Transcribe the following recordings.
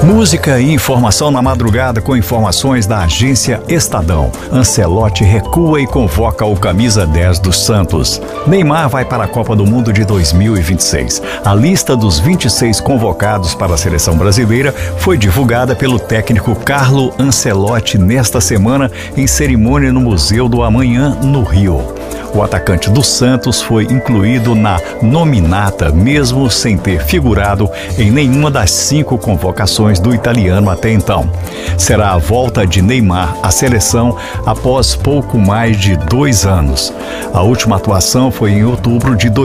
Música e informação na madrugada com informações da agência Estadão. Ancelotti recua e convoca o camisa 10 do Santos. Neymar vai para a Copa do Mundo de 2026. A lista dos 26 convocados para a seleção brasileira foi divulgada pelo técnico Carlo Ancelotti nesta semana em cerimônia no Museu do Amanhã, no Rio. O atacante do Santos foi incluído na nominata, mesmo sem ter figurado em nenhuma das 5 convocações do italiano até então. Será a volta de Neymar à seleção após pouco mais de 2 anos. A última atuação foi em outubro de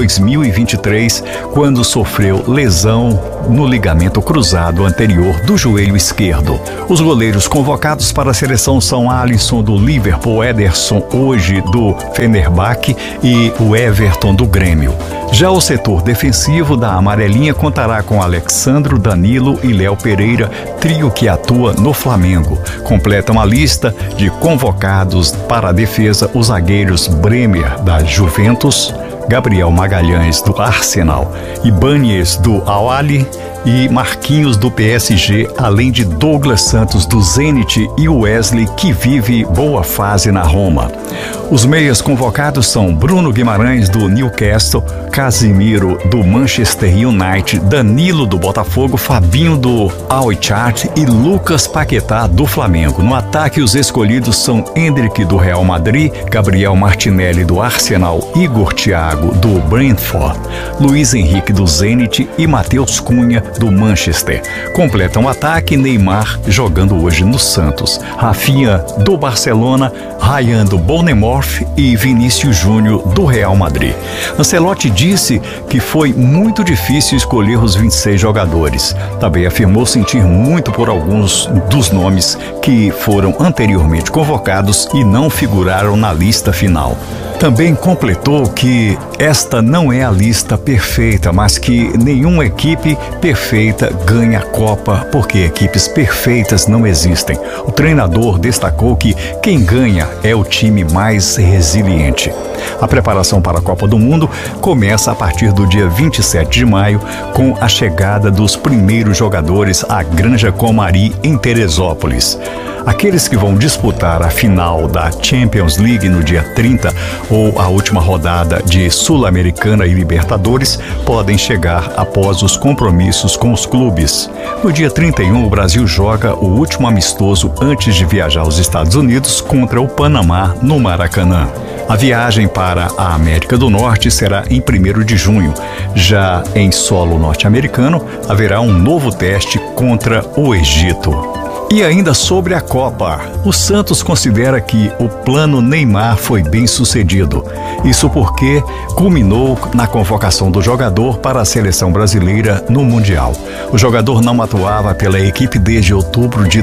2023, quando sofreu lesão no ligamento cruzado anterior do joelho esquerdo. Os goleiros convocados para a seleção são Alisson do Liverpool, Ederson hoje do Fenerbahçe e o Everton do Grêmio. Já o setor defensivo da amarelinha contará com Alexandro, Danilo e Léo Pereira, trio que atua no Flamengo. Completam a lista de convocados para a defesa os zagueiros Bremer da Juventus, Gabriel Magalhães do Arsenal, Ibáñez do Al-Ahly e Marquinhos do PSG, além de Douglas Santos do Zenit e Wesley, que vive boa fase na Roma. Os meias convocados são Bruno Guimarães do Newcastle, Casimiro do Manchester United, Danilo do Botafogo, Fabinho do Al-Ittihad e Lucas Paquetá do Flamengo. No ataque, os escolhidos são Endrick do Real Madrid, Gabriel Martinelli do Arsenal, Igor Thiago do Brentford, Luiz Henrique do Zenit e Matheus Cunha do Manchester. Completam o ataque Neymar, jogando hoje no Santos, Rafinha do Barcelona, Ryan do Bournemouth e Vinícius Júnior do Real Madrid. Ancelotti disse que foi muito difícil escolher os 26 jogadores. Também afirmou sentir muito por alguns dos nomes que foram anteriormente convocados e não figuraram na lista final. Também completou que esta não é a lista perfeita, mas que nenhuma equipe perfeita ganha a Copa, porque equipes perfeitas não existem. O treinador destacou que quem ganha é o time mais resiliente. A preparação para a Copa do Mundo começa a partir do dia 27 de maio, com a chegada dos primeiros jogadores à Granja Comari, em Teresópolis. Aqueles que vão disputar a final da Champions League no dia 30 ou a última rodada de Sul-Americana e Libertadores podem chegar após os compromissos com os clubes. No dia 31, o Brasil joga o último amistoso antes de viajar aos Estados Unidos contra o Panamá no Maracanã. A viagem para a América do Norte será em 1º de junho. Já em solo norte-americano, haverá um novo teste contra o Egito. E ainda sobre a Copa, o Santos considera que o plano Neymar foi bem sucedido. Isso porque culminou na convocação do jogador para a seleção brasileira no Mundial. O jogador não atuava pela equipe desde outubro de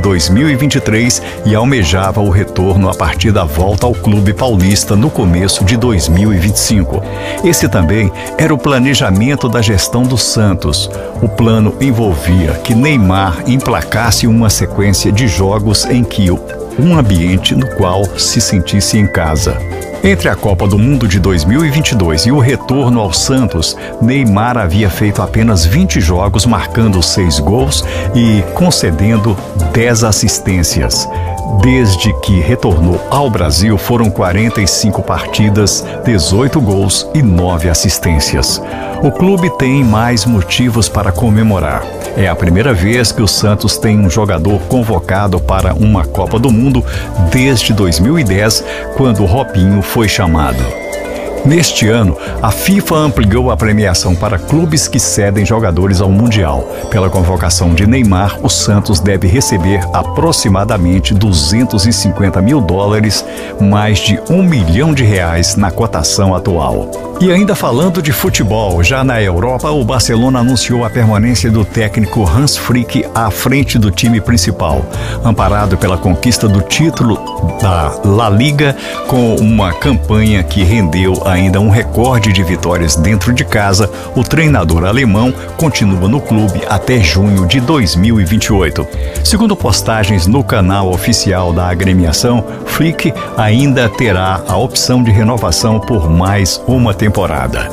2023 e almejava o retorno a partir da volta ao clube paulista no começo de 2025. Esse também era o planejamento da gestão do Santos. O plano envolvia que Neymar emplacasse uma sequência de jogos em que um ambiente no qual se sentisse em casa. Entre a Copa do Mundo de 2022 e o retorno ao Santos, Neymar havia feito apenas 20 jogos, marcando 6 gols e concedendo 10 assistências. Desde que retornou ao Brasil, foram 45 partidas, 18 gols e 9 assistências. O clube tem mais motivos para comemorar. É a primeira vez que o Santos tem um jogador convocado para uma Copa do Mundo desde 2010, quando o Robinho foi chamado. Neste ano, a FIFA ampliou a premiação para clubes que cedem jogadores ao Mundial. Pela convocação de Neymar, o Santos deve receber aproximadamente $250 mil, mais de R$1 milhão na cotação atual. E ainda falando de futebol, já na Europa, o Barcelona anunciou a permanência do técnico Hans Flick à frente do time principal, amparado pela conquista do título da La Liga, com uma campanha que rendeu ainda um recorde de vitórias dentro de casa. O treinador alemão continua no clube até junho de 2028. Segundo postagens no canal oficial da agremiação, Flick ainda terá a opção de renovação por mais uma temporada.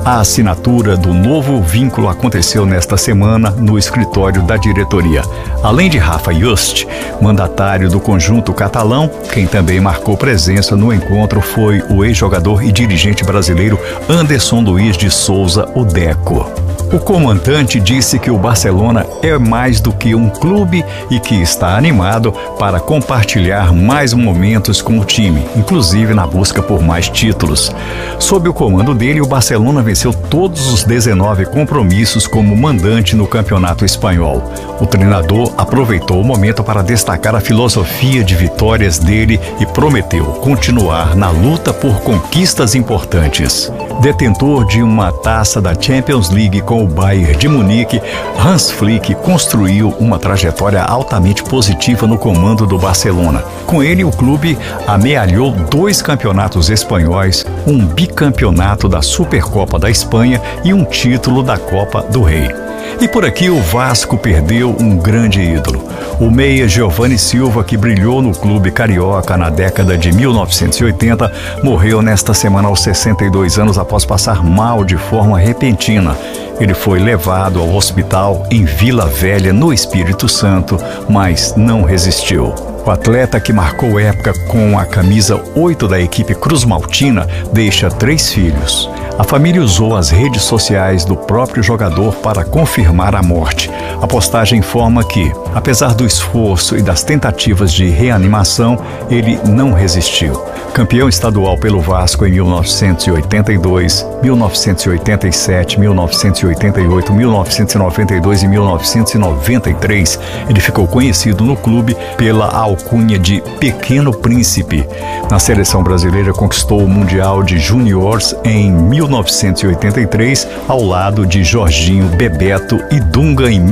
A assinatura do novo vínculo aconteceu nesta semana no escritório da diretoria. Além de Rafa Just, mandatário do conjunto catalão, quem também marcou presença no encontro foi o ex-jogador e dirigente brasileiro Anderson Luiz de Souza, o Deco. O comandante disse que o Barcelona é mais do que um clube e que está animado para compartilhar mais momentos com o time, inclusive na busca por mais títulos. Sob o comando dele, o Barcelona venceu todos os 19 compromissos como mandante no Campeonato Espanhol. O treinador aproveitou o momento para destacar a filosofia de vitórias dele e prometeu continuar na luta por conquistas importantes. Detentor de uma taça da Champions League com o Bayern de Munique, Hans Flick construiu uma trajetória altamente positiva no comando do Barcelona. Com ele, o clube amealhou 2 campeonatos espanhóis, um bicampeonato da Supercopa da Espanha e um título da Copa do Rei. E por aqui o Vasco perdeu um grande ídolo. O meia Giovani Silva, que brilhou no clube carioca na década de 1980, morreu nesta semana aos 62 anos após passar mal de forma repentina. Ele foi levado ao hospital em Vila Velha, no Espírito Santo, mas não resistiu. O atleta, que marcou época com a camisa 8 da equipe Cruz Maltina, deixa 3 filhos. A família usou as redes sociais do próprio jogador para confirmar a morte. A postagem informa que, apesar do esforço e das tentativas de reanimação, ele não resistiu. Campeão estadual pelo Vasco em 1982, 1987, 1988, 1992 e 1993, ele ficou conhecido no clube pela alcunha de Pequeno Príncipe. Na seleção brasileira, conquistou o Mundial de Júniores em 1983, ao lado de Jorginho, Bebeto e Dunga em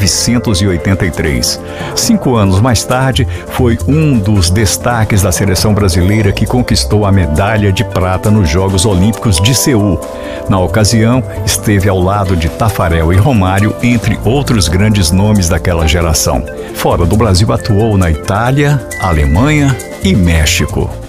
1983. 5 anos mais tarde, foi um dos destaques da seleção brasileira que conquistou a medalha de prata nos Jogos Olímpicos de Seul. Na ocasião, esteve ao lado de Tafarel e Romário, entre outros grandes nomes daquela geração. Fora do Brasil, atuou na Itália, Alemanha e México.